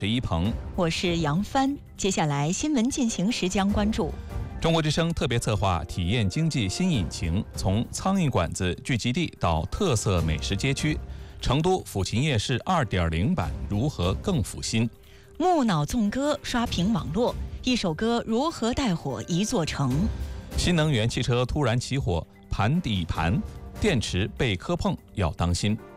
是一鹏， 我是杨帆。接下来新闻进行时将关注。 中国之声特别策划体验经济新引擎，从苍蝇馆子聚集地到特色美食街区，成都抚琴夜市2.0版如何更抚心？ 木脑纵歌刷屏网络，一首歌如何带火一座城？ 新能源汽车突然起火，盘底盘，电池被磕碰要当心。